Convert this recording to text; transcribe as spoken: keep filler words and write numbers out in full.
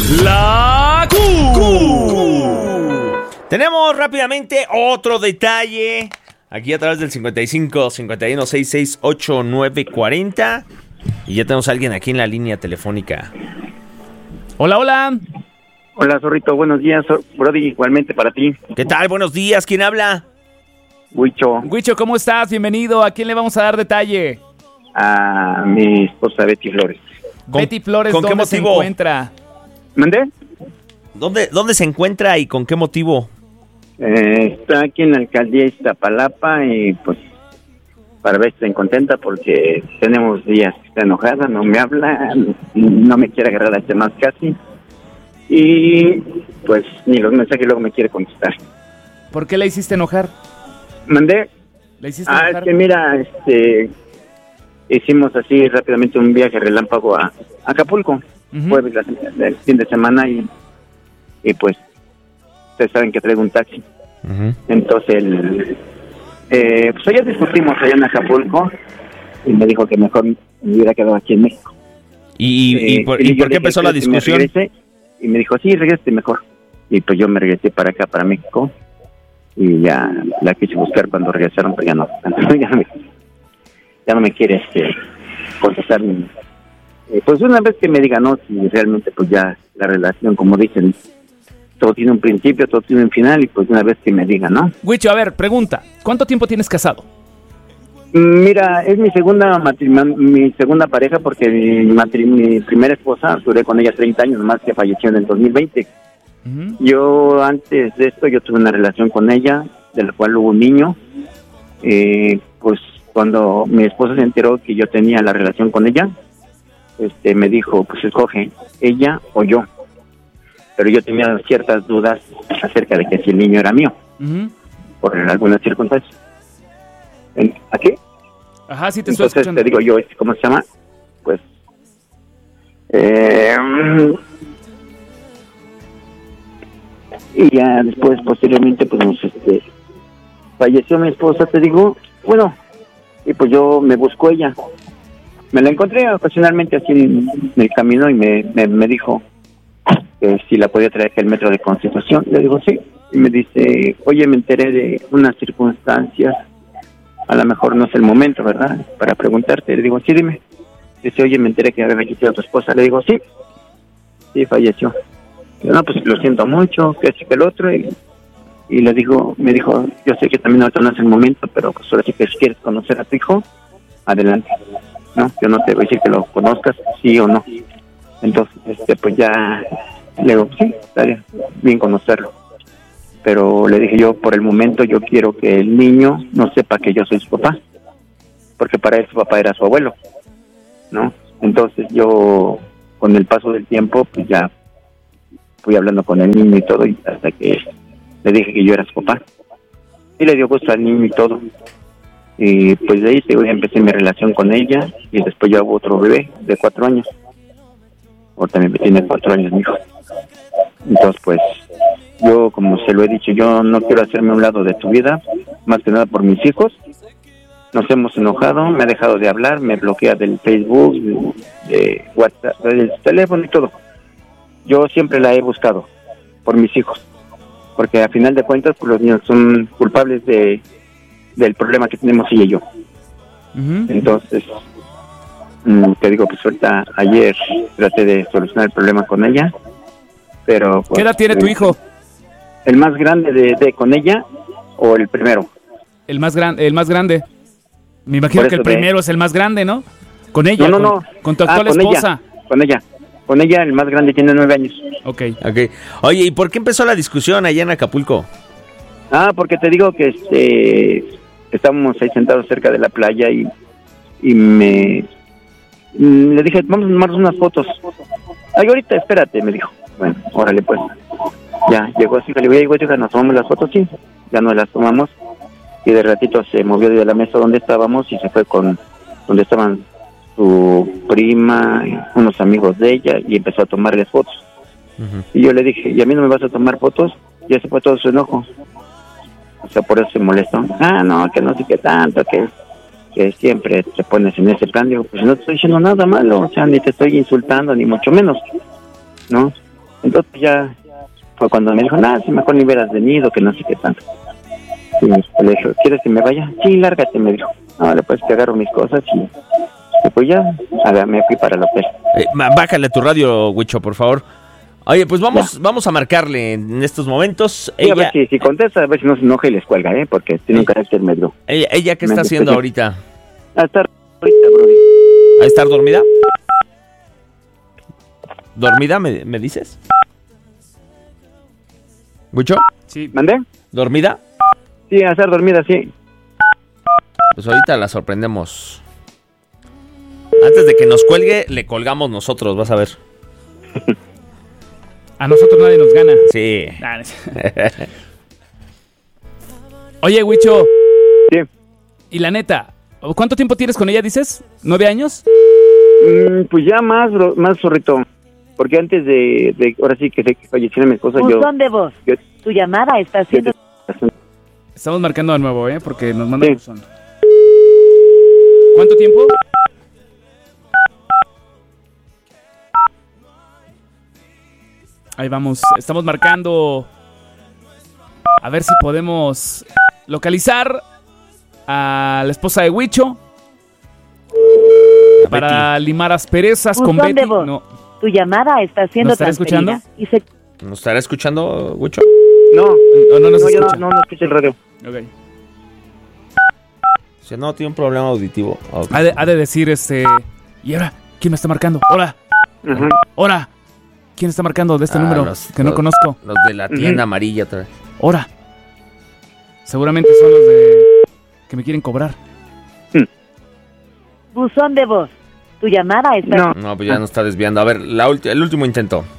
La Q. Tenemos rápidamente otro detalle aquí a través del cincuenta y cinco, cincuenta y uno, sesenta y seis, ochenta y nueve, cuarenta. Y ya tenemos a alguien aquí en la línea telefónica. Hola, hola. Hola, Zorrito, buenos días, Brody, igualmente para ti. ¿Qué tal? Buenos días, ¿quién habla? Huicho. Huicho, ¿cómo estás? Bienvenido. ¿A quién le vamos a dar detalle? A mi esposa Betty Flores. Betty Flores, ¿con qué ¿dónde se motivo? encuentra? ¿Mandé? ¿Dónde, ¿Dónde se encuentra y con qué motivo? Eh, está aquí en la alcaldía Iztapalapa y pues para ver si está contenta porque tenemos días que está enojada, no me habla, no me quiere agarrar a temas casi y pues ni los mensajes luego me quiere contestar. ¿Por qué la hiciste enojar? ¿Mandé? ¿La hiciste Ah, enojar? es que mira, este, hicimos así rápidamente un viaje relámpago a, a Acapulco, Uh-huh. jueves la- el fin de semana y, y pues ustedes saben que traigo un taxi. Uh-huh. Entonces, el, eh, pues ayer discutimos allá en Acapulco y me dijo que mejor me hubiera quedado aquí en México. ¿Y, y, Eh, y por, y y yo por le qué dije empezó que la si me discusión? regrese, y me dijo, sí, regrese mejor. Y pues yo me regresé para acá, para México, y ya la quise buscar cuando regresaron, pero ya no, ya no me, ya no me quiere este, contestar. Ni, eh, pues una vez que me diga no, si realmente pues ya la relación, como dicen, todo tiene un principio, todo tiene un final, y pues una vez que me diga no. Huicho, a ver, pregunta. ¿Cuánto tiempo tienes casado? Mira, es mi segunda matrimonio, mi segunda pareja, porque mi, matri- mi primera esposa, duré con ella treinta años, más que falleció en el dos mil veinte. Uh-huh. Yo antes de esto, yo tuve una relación con ella, de la cual hubo un niño. Eh, pues cuando mi esposa se enteró que yo tenía la relación con ella, este, me dijo, pues escoge, ella o yo. Pero yo tenía ciertas dudas acerca de que si el niño era mío, Uh-huh. por algunas circunstancias. En- ¿A qué? Ajá, sí te estoy Entonces escuchando. te digo yo, ¿cómo se llama? Pues eh, y ya después, posteriormente, pues nos, este, falleció mi esposa, te digo, bueno, y pues yo me buscó ella. Me la encontré ocasionalmente así en el camino y me, me, me dijo que si la podía traer aquí al metro de Constitución. Le digo, sí. Y me dice, oye, me enteré de unas circunstancias, a lo mejor no es el momento, ¿verdad?, para preguntarte. Le digo, sí, dime. Dice, oye, me enteré que había fallecido tu esposa. Le digo, sí, sí, falleció. Digo, no, pues lo siento mucho, que este que el otro. Y, y le digo, me dijo, yo sé que también ahorita no es el momento, pero pues ahora sí que si quieres conocer a tu hijo, adelante. No, yo no te voy a decir que lo conozcas, sí o no. Entonces, este, pues ya, le digo, sí, estaría bien conocerlo. Pero le dije yo, por el momento yo quiero que el niño no sepa que yo soy su papá, porque para él su papá era su abuelo, ¿no? Entonces yo, con el paso del tiempo, pues ya fui hablando con el niño y todo, y hasta que le dije que yo era su papá. Y le dio gusto al niño y todo. Y pues de ahí te digo, ya empecé mi relación con ella, y después yo hago otro bebé de cuatro años. O también tiene cuatro años mi hijo. Entonces pues, yo como se lo he dicho, yo no quiero hacerme a un lado de tu vida, más que nada por mis hijos. Nos hemos enojado, me ha dejado de hablar, me bloquea del Facebook, de, de WhatsApp, del teléfono y todo. Yo siempre la he buscado por mis hijos, porque a final de cuentas pues, los niños son culpables de del problema que tenemos ella y yo. Uh-huh. Entonces, mmm, te digo, pues ahorita ayer traté de solucionar el problema con ella, pero... Pues, ¿Qué edad tiene tu hijo? ¿El más grande de, de con ella o el primero? El más grande, el más grande. Me imagino Por que el eso de- primero es el más grande, ¿no? Con ella, No, no, con, no. con tu Ah, actual con esposa. Ella, con ella. Con ella el más grande tiene nueve años. Ok. Ok. Oye, ¿y por qué empezó la discusión allá en Acapulco? Ah, porque te digo que este estábamos ahí sentados cerca de la playa y, y me mm, le dije, vamos a tomarnos unas fotos. Ay, ahorita, espérate, me dijo. Bueno, órale pues. Ya, llegó así, le digo, ya llegó, llega, nos tomamos las fotos, sí. Ya nos las tomamos. Y de ratito se movió de la mesa donde estábamos y se fue con donde estaban su prima, y unos amigos de ella, y empezó a tomarles fotos. Uh-huh. Y yo le dije, ¿y a mí no me vas a tomar fotos? Ya se fue todo su enojo. O sea, por eso se molestó. Ah, no, que no sé qué tanto, que, que siempre te pones en ese plan. Digo, pues no te estoy diciendo nada malo, o sea, ni te estoy insultando, ni mucho menos, ¿no? Entonces ya fue cuando me dijo, nada, si mejor ni hubieras venido, que no sé qué tanto. Y le dije, ¿quieres que me vaya? Sí, lárgate, me dijo. Ahora pues te agarro mis cosas y, y pues ya me fui para el hotel. Eh, bájale tu radio, Huicho, por favor. Oye, pues vamos ya. vamos a marcarle en estos momentos. Sí, ella, a ver si, si contesta, a ver si no se enoja y les cuelga, ¿eh? Porque tiene un carácter medio. ¿Ella, ella qué está haciendo ahorita? A estar ahorita, Brody. ¿A estar dormida? ¿Dormida, me, me dices? ¿Huicho? Sí. ¿Mandé? ¿Dormida? Sí, a estar dormida, sí. Pues ahorita la sorprendemos. Antes de que nos cuelgue, le colgamos nosotros, vas a ver. A nosotros nadie nos gana. Sí. Oye, Huicho. Sí. Y la neta, ¿cuánto tiempo tienes con ella, dices? ¿Nueve años? Mm, pues ya más, bro, más, zorrito. Porque antes de, de ahora sí que, que falleciera mi esposa, yo... ¿Dónde vos? Yo, tu llamada está siendo... Estamos marcando de nuevo, ¿eh? Porque nos mandan sí. buzón. ¿Cuánto tiempo? Ahí vamos, estamos marcando. A ver si podemos localizar a la esposa de Huicho para Betty. Limar asperezas con Betty. No. Tu llamada está siendo ¿Nos estará escuchando? Y se... ¿Nos estará escuchando, Huicho? No, no, no, nos no, escucha. no, no, no escucha el radio. Ok. Si no, tiene un problema auditivo. auditivo. Ha, de, ha de decir, este... ¿Y ahora? ¿Quién me está marcando? ¡Hola! Uh-huh. ¡Hola! ¿Quién está marcando de este ah, número los, que no los, conozco? Los de la tienda uh-huh. amarilla otra vez. ¡Hora! Seguramente son los de... que me quieren cobrar. Hmm. Buzón de voz. Tu llamada está... No, no pues ya nos está desviando. A ver, la ulti- el último intento.